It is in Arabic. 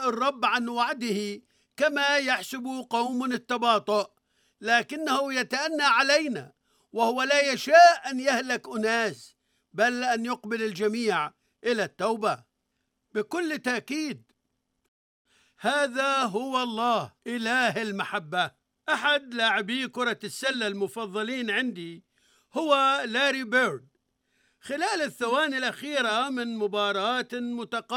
الرب عن وعده كما يحسب قوم التباطؤ، لكنه يتأنى علينا، وهو لا يشاء أن يهلك أناس بل أن يقبل الجميع إلى التوبة. بكل تأكيد هذا هو الله إله المحبة. أحد لاعبي كرة السلة المفضلين عندي هو لاري بيرد. خلال الثواني الأخيرة من مباراة متقاربة